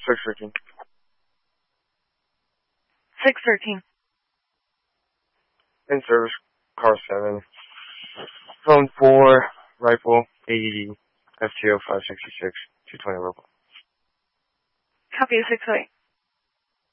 613. 613. In service, car 7. Phone 4, rifle, AED, FTO 566, 220 local. Copy 608.